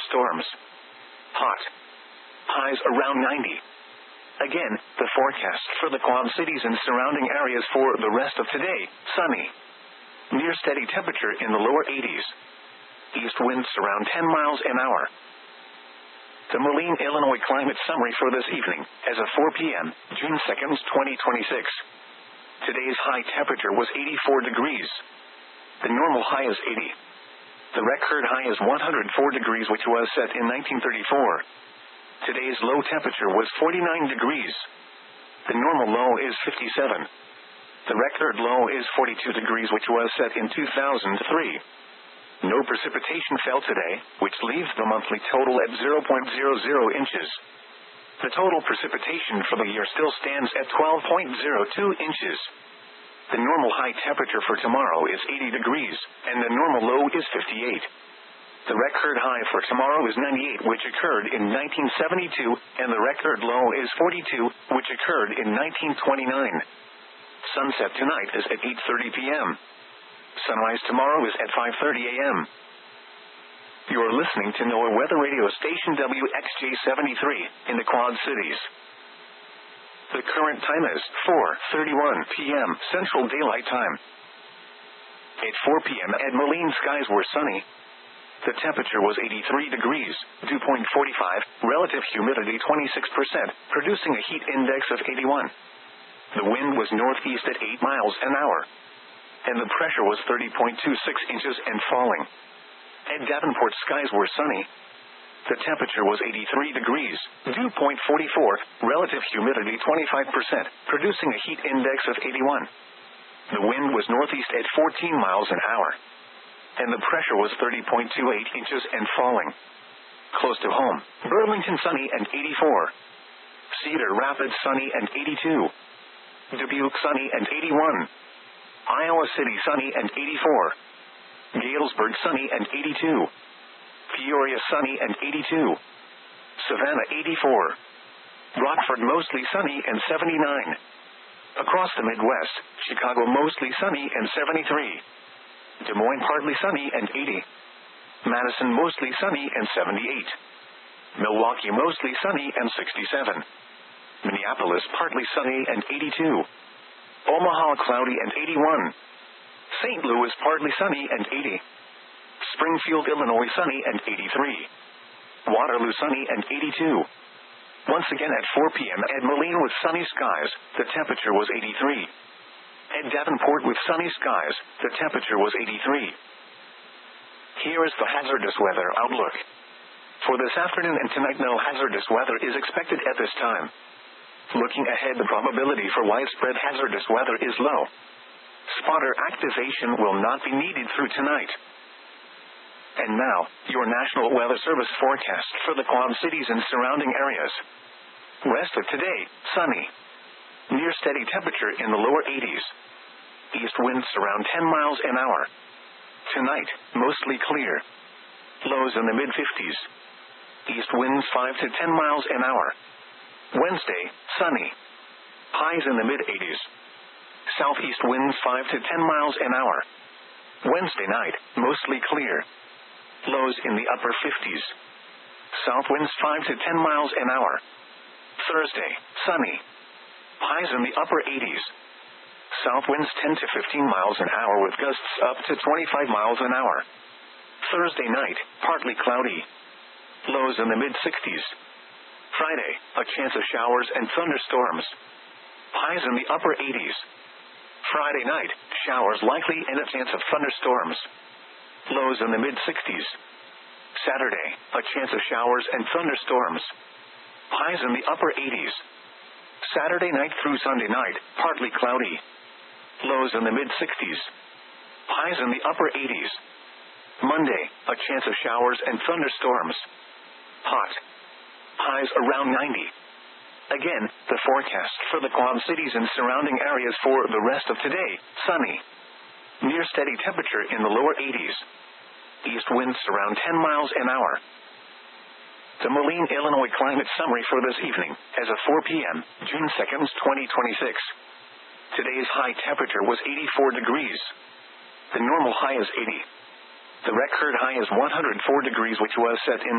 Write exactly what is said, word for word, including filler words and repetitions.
thunderstorms. Hot. Highs around ninety. Again, the forecast for the Quad Cities and surrounding areas for the rest of today, sunny. Near steady temperature in the lower eighties. East winds around ten miles an hour. The Moline, Illinois climate summary for this evening, as of four p.m., June second, twenty twenty-six. Today's high temperature was eighty-four degrees. The normal high is eighty. The record high is one hundred four degrees, which was set in nineteen thirty-four. Today's low temperature was forty-nine degrees. The normal low is fifty-seven. The record low is forty-two degrees, which was set in two thousand three. No precipitation fell today, which leaves the monthly total at zero point zero zero inches. The total precipitation for the year still stands at twelve point zero two inches. The normal high temperature for tomorrow is eighty degrees, and the normal low is fifty-eight. The record high for tomorrow is ninety-eight, which occurred in nineteen seventy-two, and the record low is forty-two, which occurred in nineteen twenty-nine. Sunset tonight is at eight thirty p.m. Sunrise tomorrow is at five thirty a.m. You are listening to NOAA Weather Radio Station W X J seventy-three in the Quad Cities. The current time is four thirty-one p.m. Central Daylight Time. At four p.m. at Moline, skies were sunny. The temperature was eighty-three degrees, dew point forty-five, relative humidity twenty-six percent, producing a heat index of eighty-one. The wind was northeast at eight miles an hour. And the pressure was thirty point two six inches and falling. At Davenport, skies were sunny. The temperature was eighty-three degrees, dew point forty-four, relative humidity twenty-five percent, producing a heat index of eighty-one. The wind was northeast at fourteen miles an hour. And the pressure was thirty point two eight inches and falling. Close to home, Burlington sunny and eighty-four. Cedar Rapids sunny and eighty-two. Dubuque sunny and eighty-one. Iowa City sunny and eighty-four. Galesburg sunny and eighty-two. Peoria sunny and eighty-two. Savannah eighty-four. Rockford mostly sunny and seventy-nine. Across the Midwest, Chicago mostly sunny and seventy-three. Des Moines partly sunny and eighty. Madison mostly sunny and seventy-eight. Milwaukee mostly sunny and sixty-seven. Minneapolis partly sunny and eighty-two. Omaha cloudy and eighty-one. Saint Louis partly sunny and eighty. Springfield, Illinois sunny and eighty-three. Waterloo sunny and eighty-two. Once again at four p.m. at Moline with sunny skies, the temperature was eighty-three. At Davenport with sunny skies, the temperature was eighty-three. Here is the hazardous weather outlook. For this afternoon and tonight, no hazardous weather is expected at this time. Looking ahead, the probability for widespread hazardous weather is low. Spotter activation will not be needed through tonight. And now, your National Weather Service forecast for the Quad Cities and surrounding areas. Rest of today, sunny. Near steady temperature in the lower eighties. East winds around ten miles an hour. Tonight, mostly clear. Lows in the mid-fifties. East winds five to ten miles an hour. Wednesday, sunny. Highs in the mid-eighties. Southeast winds five to ten miles an hour. Wednesday night, mostly clear. Lows in the upper fifties. South winds five to ten miles an hour. Thursday, sunny. Highs in the upper eighties. South winds ten to fifteen miles an hour with gusts up to twenty-five miles an hour. Thursday night, partly cloudy. Lows in the mid-sixties. Friday, a chance of showers and thunderstorms. Highs in the upper eighties. Friday night, showers likely and a chance of thunderstorms. Lows in the mid-sixties. Saturday, a chance of showers and thunderstorms. Highs in the upper eighties. Saturday night through Sunday night, partly cloudy. Lows in the mid-sixties. Highs in the upper eighties. Monday, a chance of showers and thunderstorms. Hot. Highs around ninety. Again, the forecast for the Quad Cities and surrounding areas for the rest of today, sunny. Near steady temperature in the lower eighties. East winds around ten miles an hour. The Moline, Illinois climate summary for this evening, as of four p.m., June second, twenty twenty-six. Today's high temperature was eighty-four degrees. The normal high is eighty. The record high is one hundred four degrees, which was set in